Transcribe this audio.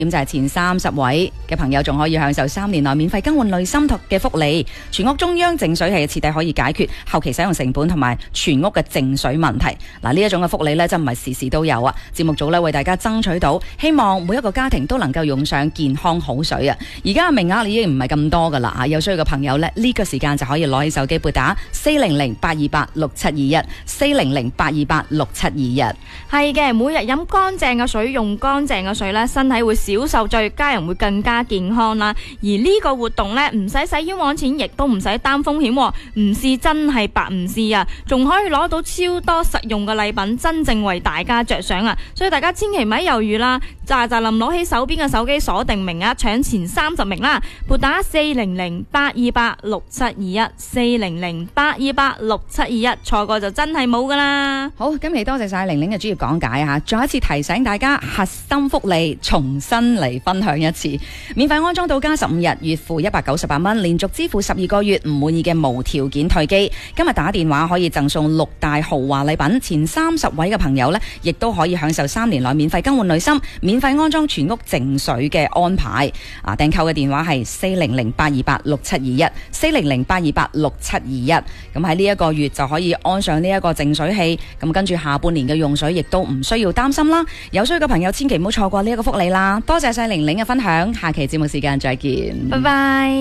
咁就係前30位嘅朋友仲可以享受3年內免費更換濾芯嘅福利，全屋中央淨水器嘅設計可以解決後期使用成本同埋全屋嘅淨水問題。嗱，呢一種嘅福利呢，真唔係時時都有啊！節目組呢，為大家爭取到，希望每一個家庭都能夠用上健康好水啊！而家嘅名額已經唔係咁多噶啦啊！有需要嘅朋友呢，呢個時間就可以攞起手機撥打400-828-6721，400-828-6721。 係嘅，每日飲乾淨嘅水，用乾淨嘅水呢，身體會少受罪，家人會更加健康啦。而呢個活動呢，唔使使冤枉錢，亦都唔使擔風險，唔試真係白唔試啊！仲可以攞到超多實用嘅禮品，真正為大家着想啊！所以大家千祈唔好猶豫啦，臨攞起手邊嘅手機鎖定名額，搶前30名啦！撥打400-828-6721，400-828-6721，錯過就真係冇噶啦！ 好，今期多謝晒玲玲嘅專業講解吓，再一次提醒大家核心福利重新嚟分享一次，免費安裝到家15日，月付198蚊，連續支付12個月，唔滿意嘅無條件退機。今日打電話可以贈送6大豪華禮品，前30位嘅朋友呢，亦都可以享受3年內免費更換濾芯，免費安裝全屋淨水嘅安排。訂購嘅電話係400-828-6721，400-828-6721。咁喺呢一個月就可以安上呢一個淨水器，咁跟住下半年嘅用水亦都唔需要擔心啦。有需要嘅朋友千祈唔好錯過呢一個福利啦！多謝晒玲玲嘅分享，下期節目時間再見， 拜拜。